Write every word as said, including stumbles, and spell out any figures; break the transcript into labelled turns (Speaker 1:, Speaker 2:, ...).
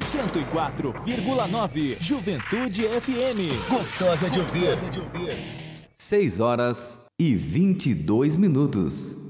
Speaker 1: cento e quatro vírgula nove Juventude F M. Gostosa de ouvir.
Speaker 2: seis horas e vinte e dois minutos.